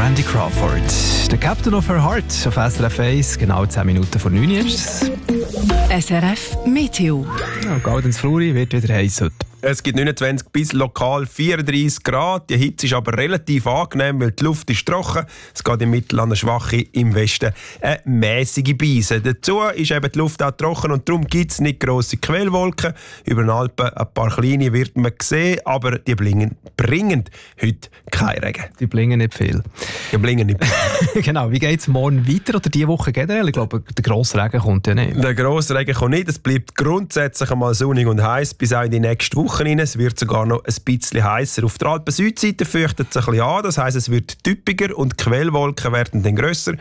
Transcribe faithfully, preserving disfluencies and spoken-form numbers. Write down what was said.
Randy Crawford. Der Captain of Her Heart auf S R F eins, genau zehn Minuten vor neun ist es. S R F Meteo. Ja, Gaudenz Fluri wird wieder heiß heute. Es gibt neunundzwanzig bis lokal vierunddreissig Grad. Die Hitze ist aber relativ angenehm, weil die Luft ist trocken. Es geht im Mittel an eine schwache, im Westen eine mäßige Beise. Dazu ist eben die Luft auch trocken und darum gibt es nicht grosse Quellwolken. Über den Alpen ein paar kleine wird man sehen, aber die bringen, bringen heute keinen Regen. Die blingen nicht viel. Die bringen nicht viel. Genau, wie geht es morgen weiter oder diese Woche generell? Ich glaube, der grosse Regen kommt ja nicht. Der grosse Regen kommt nicht. Es bleibt grundsätzlich einmal sonnig und heiß bis auch in die nächste Woche rein. Es wird sogar noch ein bisschen heißer. Auf der Alpen-Südseite fürchtet es ein bisschen an. Das heisst, es wird typiger und die Quellwolken werden dann grösser.